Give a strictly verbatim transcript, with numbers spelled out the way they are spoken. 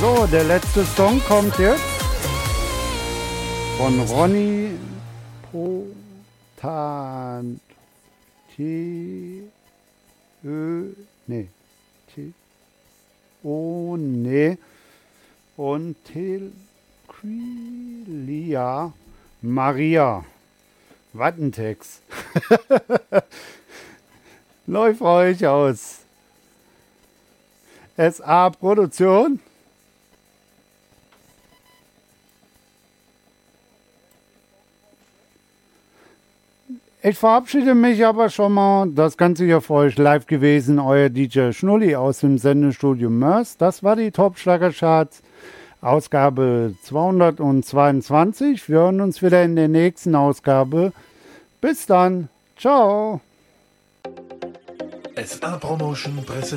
So, der letzte Song kommt jetzt von Ronny Potan. T. Ö. Nee. T. Oh, nee. Und Telquilia Maria. Was ein Text. Läuft euch aus. S A Produktion. Ich verabschiede mich aber schon mal. Das Ganze hier für euch live gewesen. Euer D J Schnulli aus dem Sendestudio Mörs. Das war die Top-Schlager-Charts. Ausgabe zweihundertzweiundzwanzig. Wir hören uns wieder in der nächsten Ausgabe. Bis dann. Ciao. S A Promotion präsentiert